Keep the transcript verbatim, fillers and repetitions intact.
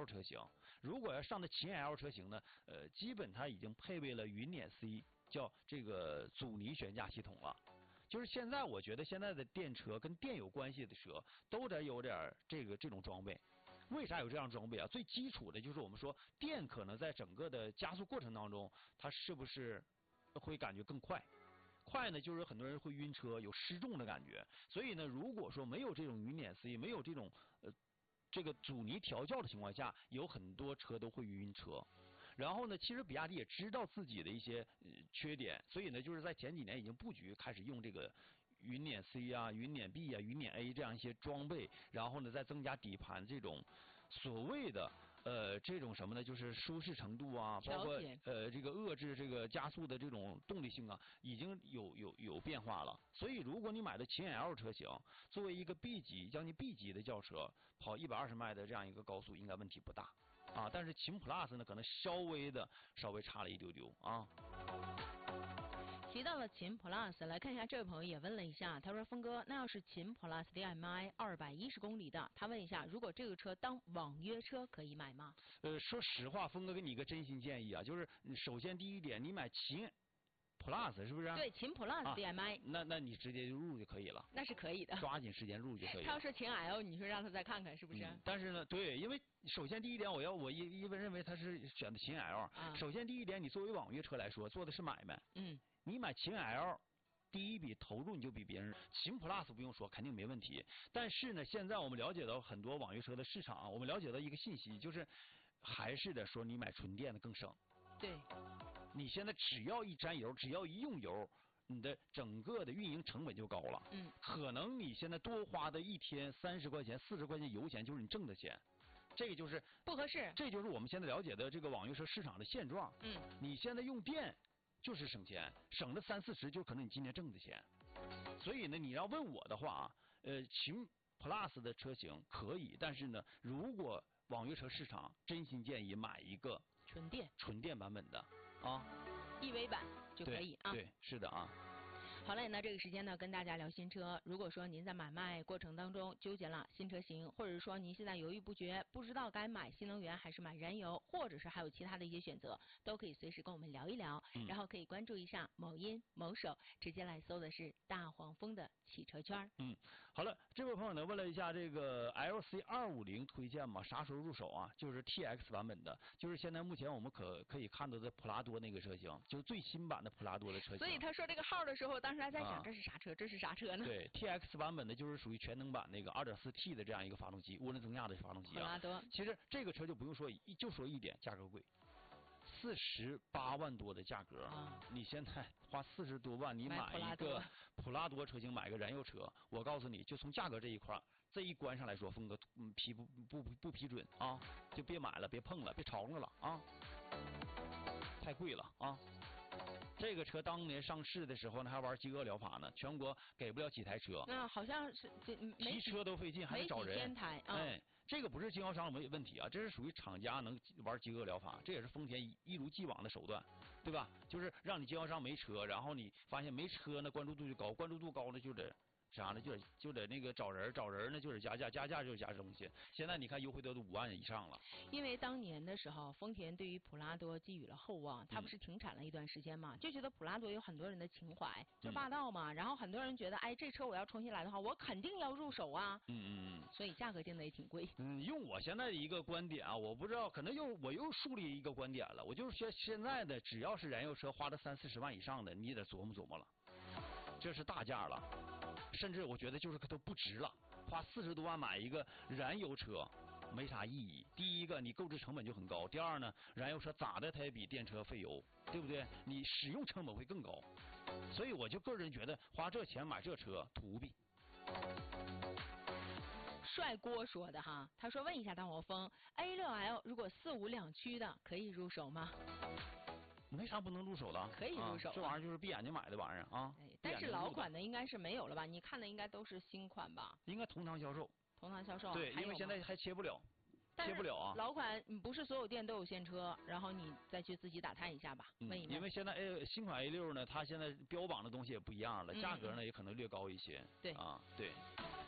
L 车型。如果要上的秦 L 车型呢，呃，基本它已经配备了云辇 C， 叫这个阻尼悬架系统了。就是现在，我觉得现在的电车跟电有关系的车都得有点这个这种装备。为啥有这样装备啊？最基础的就是我们说电可能在整个的加速过程当中，它是不是会感觉更快？快呢，就是很多人会晕车，有失重的感觉。所以呢，如果说没有这种云辇 C， 没有这种呃这个阻尼调教的情况下，有很多车都会晕车。然后呢，其实比亚迪也知道自己的一些呃缺点，所以呢，就是在前几年已经布局开始用这个云辇 C 啊、云辇 B 啊、云辇 A 这样一些装备，然后呢，再增加底盘这种所谓的呃这种什么呢，就是舒适程度啊，包括呃这个遏制这个加速的这种动力性啊，已经有有有变化了。所以如果你买的秦 L 车型，作为一个 B 级将近 B 级的轿车，跑一百二十迈的这样一个高速，应该问题不大啊。但是秦 Plus 呢，可能稍微的稍微差了一丢丢啊。 提到了秦 Plus， 来看一下这位朋友也问了一下，他说：“峰哥，那要是秦 Plus D M I 二百一十公里的，他问一下，如果这个车当网约车可以买吗？” 呃，说实话，峰哥给你一个真心建议啊，就是首先第一点，你买秦 Plus 是不是？ 对，秦 Plus D M I，、啊、 那那你直接就入就可以了。 那是可以的， 抓紧时间入就可以了。 他要说秦 L， 你说让他再看看是不是？ 嗯、但是呢，对，因为首先第一点，我要我一一般认为他是选的秦 L、啊。首先第一点，你作为网约车来说，做的是买卖。 嗯。 你买秦 L， 第一笔投入你就比别人，秦 Plus 不用说，肯定没问题。但是呢，现在我们了解到很多网约车的市场，我们了解到一个信息，就是还是得说你买纯电的更省。 对。 你现在只要一沾油，只要一用油，你的整个的运营成本就高了。 嗯。 可能你现在多花的一天三十块钱、四十块钱油钱，就是你挣的钱。这个就是不合适。 这就是我们现在了解的这个网约车市场的现状。 嗯。 你现在用电。就是省钱，省了三四十，就可能你今年挣的钱。所以呢，你要问我的话啊，呃，秦 Plus 的车型可以，但是呢，如果网约车市场，真心建议买一个纯电、 纯电版本的啊 ，E V 版就可以啊。 对，是的啊。 好嘞，那这个时间呢，跟大家聊新车。如果说您在买卖过程当中纠结了新车型，或者是说您现在犹豫不决，不知道该买新能源还是买燃油，或者是还有其他的一些选择，都可以随时跟我们聊一聊。嗯、然后可以关注一下某音、某手，直接来搜的是大黄蜂的汽车圈。 嗯，好了，这位朋友呢问了一下这个 L C 二五零推荐吗？啥时候入手啊？就是 T X 版本的，就是现在目前我们可可以看到的普拉多那个车型，就是最新版的普拉多的车型。 所以他说这个号的时候，当时还在想、啊、这是啥车？这是啥车呢？ 对 ，T X 版本的就是属于全能版那个 二点四 T 的这样一个发动机，涡轮增压的发动机啊。 普拉多。 其实这个车就不用说，就说一点，价格贵。四十八万多的价格，啊、你现在花四十多万，你买一个普拉多车型，买个燃油车，我告诉你就从价格这一块这一关上来说，峰哥嗯批不不不不批准啊，就别买了，别碰了，别吵吵了啊，太贵了啊。这个车当年上市的时候呢，还玩饥饿疗法呢，全国给不了几台车。 那好像是这提车都费劲，还得找人。 天台啊、 哎，这个不是经销商没问题啊，这是属于厂家能玩饥饿疗法，这也是丰田一如既往的手段，对吧？就是让你经销商没车，然后你发现没车呢，关注度就高，关注度高呢就得。啥呢？就得就得那个找人，找人呢就是加价，加价就是加东西。现在你看优惠都都五万以上了。 因为当年的时候，丰田对于普拉多寄予了厚望，它不是停产了一段时间嘛，嗯、就觉得普拉多有很多人的情怀，就霸道嘛。嗯、然后很多人觉得，哎，这车我要重新来的话，我肯定要入手啊。 嗯嗯嗯。 所以价格定的也挺贵。 嗯，用我现在的一个观点啊，我不知道，可能又我又树立一个观点了。我就是说，现在的只要是燃油车花了三四十万以上的，你也得琢磨琢磨了，这是大价了。甚至我觉得就是它都不值了，花四十多万买一个燃油车没啥意义。第一个，你购置成本就很高；第二呢，燃油车咋的它也比电车费油，对不对？你使用成本会更高。所以我就个人觉得，花这钱买这车图弊。 帅锅说的哈，他说问一下大黄蜂 A 六 L 如果四五两驱的可以入手吗？ 没啥不能入手的， 可以入手、啊啊。这玩意儿就是闭眼睛买的玩意儿啊。 但是老款的应该是没有了吧？你看的应该都是新款吧？ 应该同堂销售。 同堂销售。 对，因为现在还切不了，切不了啊。 老款不是所有店都有现车，然后你再去自己打探一下吧， 嗯、 问一问。 因为现在 A 新款 A 六呢，它现在标榜的东西也不一样了， 嗯、 价格呢也可能略高一些。 对啊，对。